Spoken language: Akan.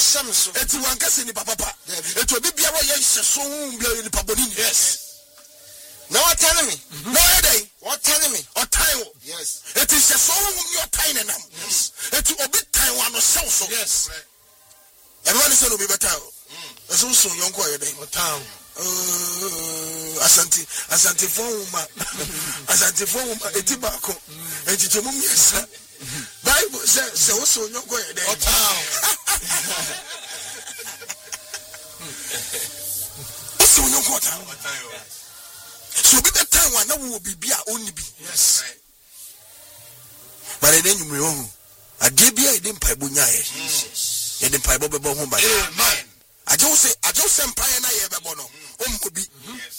sham so eti wankase ni papa eti obi bia wo ye hye so bia ni paboni yes na watane me no edey watane me otan wo yes eti hye so ni otan na nam eti obi tan wa no sew so yes everyone say no be better eso so yonko edey otan asante fo uma eti ba ko eti tomu miesa Bible says so so yonko edey otan so yonko otan so be better one na wo bibia oni bi yes but then you know adebia e dey mpaibo nyae e dey mpaibo bebo ho ba amen I just say empire na ye bebo no omko bi